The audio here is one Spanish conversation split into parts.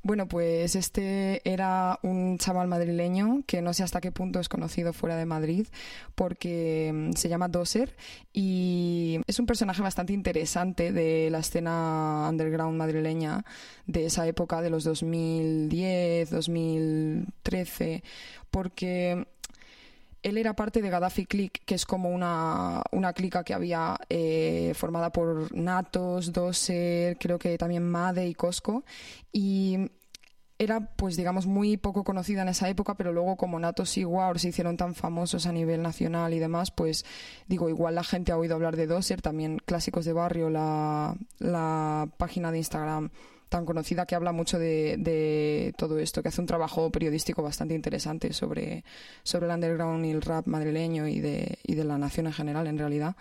Bueno, pues este era un chaval madrileño que no sé hasta qué punto es conocido fuera de Madrid porque se llama Doser y es un personaje bastante interesante de la escena underground madrileña de esa época, de los 2010, 2013, porque él era parte de Gaddafi Clique, que es como una clica que había formada por Natos, Doser, creo que también Made y Cosco. Y era, pues digamos, muy poco conocida en esa época, pero luego como Natos y Waur se hicieron tan famosos a nivel nacional y demás, pues digo, igual la gente ha oído hablar de Doser, también Clásicos de Barrio, la página de Instagram tan conocida que habla mucho de todo esto, que hace un trabajo periodístico bastante interesante sobre el underground y el rap madrileño y de la nación en general, en realidad.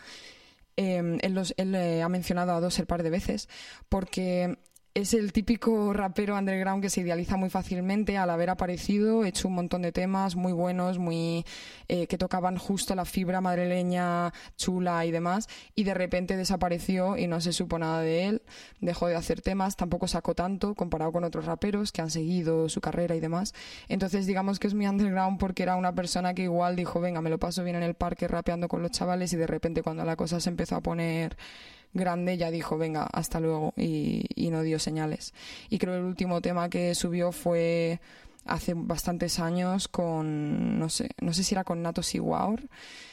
Él ha mencionado a Doser un par de veces porque es el típico rapero underground que se idealiza muy fácilmente al haber aparecido, hecho un montón de temas muy buenos, muy que tocaban justo la fibra madrileña chula y demás, y de repente desapareció y no se supo nada de él, dejó de hacer temas, tampoco sacó tanto comparado con otros raperos que han seguido su carrera y demás. Entonces digamos que es muy underground porque era una persona que igual dijo, venga, me lo paso bien en el parque rapeando con los chavales, y de repente cuando la cosa se empezó a poner grande ya dijo venga, hasta luego, y no dio señales. Y creo que el último tema que subió fue hace bastantes años con, no sé si era con Natos y Waur,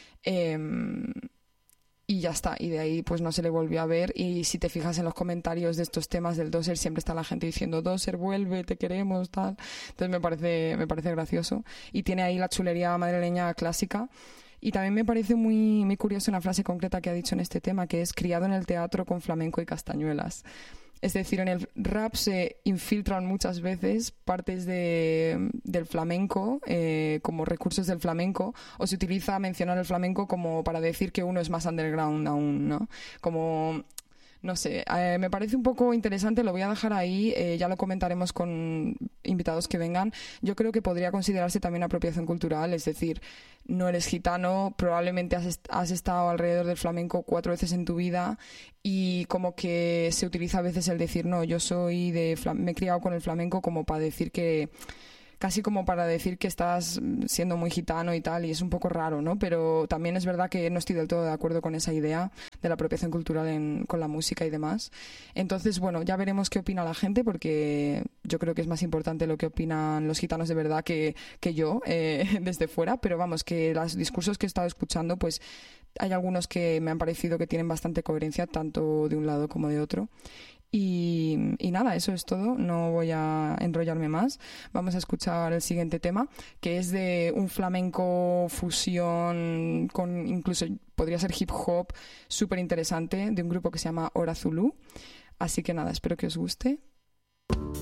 y ya está, y de ahí pues no se le volvió a ver. Y si te fijas en los comentarios de estos temas del Doser, siempre está la gente diciendo Doser, vuelve, te queremos, tal. Entonces me parece gracioso, y tiene ahí la chulería madrileña clásica. Y también me parece muy, muy curiosa una frase concreta que ha dicho en este tema, que es criado en el teatro con flamenco y castañuelas. Es decir, en el rap se infiltran muchas veces partes del flamenco, como recursos del flamenco, o se utiliza mencionar el flamenco como para decir que uno es más underground aún, ¿no? Como... No sé, me parece un poco interesante, lo voy a dejar ahí, ya lo comentaremos con invitados que vengan. Yo creo que podría considerarse también apropiación cultural, es decir, no eres gitano, probablemente has estado alrededor del flamenco 4 veces en tu vida, y como que se utiliza a veces el decir, no, yo soy me he criado con el flamenco, como para decir que... casi como para decir que estás siendo muy gitano y tal, y es un poco raro, ¿no? Pero también es verdad que no estoy del todo de acuerdo con esa idea de la apropiación cultural con la música y demás. Entonces, bueno, ya veremos qué opina la gente, porque yo creo que es más importante lo que opinan los gitanos de verdad que yo, desde fuera, pero vamos, que los discursos que he estado escuchando, pues hay algunos que me han parecido que tienen bastante coherencia, tanto de un lado como de otro. Y nada, eso es todo, no voy a enrollarme más. Vamos a escuchar el siguiente tema, que es de un flamenco fusión con incluso podría ser hip hop, súper interesante, de un grupo que se llama Hora Zulu. Así que nada, espero que os guste.